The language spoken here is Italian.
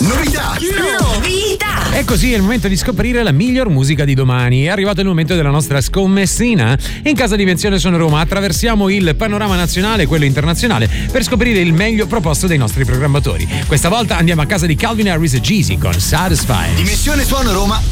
Novità! E così è il momento di scoprire la miglior musica di domani. È arrivato il momento della nostra scommessina. In casa di Invenzione Sono Roma attraversiamo il panorama nazionale e quello internazionale per scoprire il meglio proposto dai nostri programmatori. Questa volta andiamo a casa di Calvin Harris e Jeezy con Satisfied. Dimensione Suono Roma